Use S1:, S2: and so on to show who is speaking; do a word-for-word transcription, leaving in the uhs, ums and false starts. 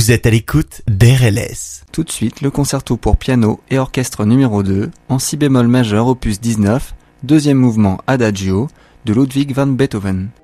S1: Vous êtes à l'écoute d'R L S.
S2: Tout de suite, le concerto pour piano et orchestre numéro deux, en si bémol majeur opus dix-neuf, deuxième mouvement Adagio, de Ludwig van Beethoven.